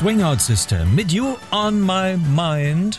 Swing Out Sister mit You on My Mind.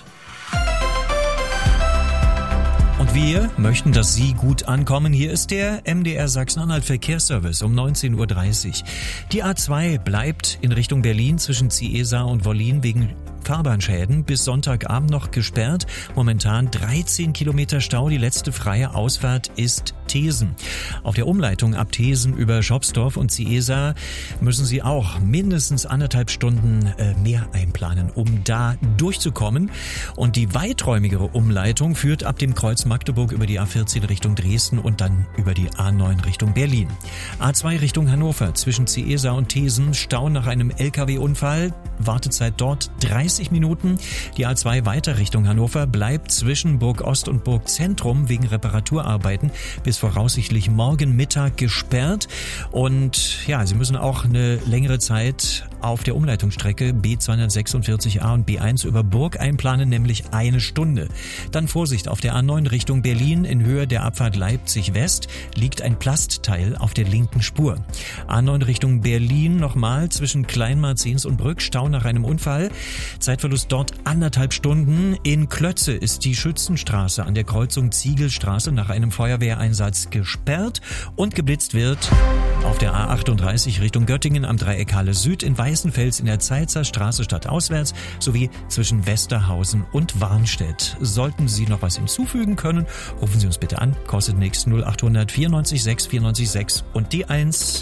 Und wir möchten, dass Sie gut ankommen. Hier ist der MDR Sachsen-Anhalt Verkehrsservice um 19.30 Uhr. Die A2 bleibt in Richtung Berlin zwischen Ciesa und Wollin wegen Fahrbahnschäden bis Sonntagabend noch gesperrt. Momentan 13 Kilometer Stau. Die letzte freie Ausfahrt ist Thesen. Auf der Umleitung ab Thesen über Schopsdorf und Ciesa müssen Sie auch mindestens 1,5 Stunden mehr einplanen, um da durchzukommen. Und die weiträumigere Umleitung führt ab dem Kreuz Magdeburg über die A14 Richtung Dresden und dann über die A9 Richtung Berlin. A2 Richtung Hannover zwischen Ciesa und Thesen. Stau nach einem LKW-Unfall. Wartezeit dort 30 Minuten. Die A2 weiter Richtung Hannover bleibt zwischen Burg Ost und Burg Zentrum wegen Reparaturarbeiten bis voraussichtlich morgen Mittag gesperrt. Und ja, Sie müssen auch eine längere Zeit auf der Umleitungsstrecke B246a und B1 über Burg einplanen, nämlich 1 Stunde. Dann Vorsicht, auf der A9 Richtung Berlin in Höhe der Abfahrt Leipzig West liegt ein Plastteil auf der linken Spur. A9 Richtung Berlin nochmal zwischen Kleinmarzens und Brück, Stau nach einem Unfall. Zeitverlust dort 1,5 Stunden. In Klötze ist die Schützenstraße an der Kreuzung Ziegelstraße nach einem Feuerwehreinsatz gesperrt und geblitzt wird auf der A38 Richtung Göttingen am Dreieck Halle Süd, in Weißenfels in der Zeitzer Straße stadtauswärts sowie zwischen Westerhausen und Warnstedt. Sollten Sie noch was hinzufügen können, rufen Sie uns bitte an. Kostet nichts. 0800 94 6 94 6 und die 1.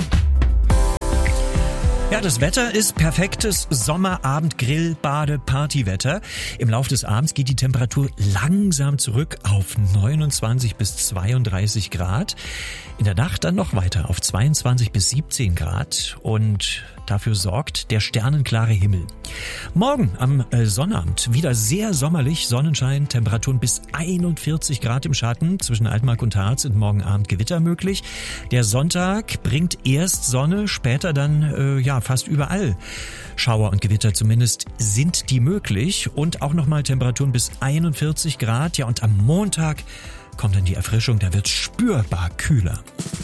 Ja, das Wetter ist perfektes Sommerabend, Grill, Bade, Partywetter. Im Laufe des Abends geht die Temperatur langsam zurück auf 29 bis 32 Grad. In der Nacht dann noch weiter auf 22 bis 17 Grad und dafür sorgt der sternenklare Himmel. Morgen am Sonnabend wieder sehr sommerlich, Sonnenschein, Temperaturen bis 41 Grad im Schatten. Zwischen Altmark und Harz sind morgen Abend Gewitter möglich. Der Sonntag bringt erst Sonne, später dann fast überall Schauer und Gewitter zumindest sind die möglich. Und auch nochmal Temperaturen bis 41 Grad. Ja, und am Montag kommt dann die Erfrischung, da wird es spürbar kühler.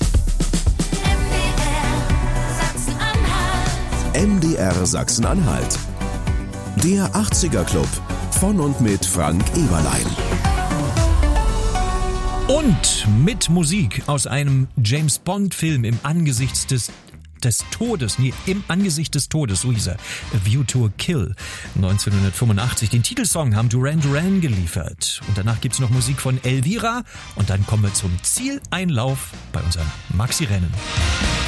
MDR Sachsen-Anhalt. Der 80er Club von und mit Frank Eberlein. Und mit Musik aus einem James Bond Film im Angesicht des Todes, so hieß er. A View to a Kill, 1985. Den Titelsong haben Duran Duran geliefert. Und danach gibt's noch Musik von Elvira. Und dann kommen wir zum Zieleinlauf bei unserem Maxi-Rennen.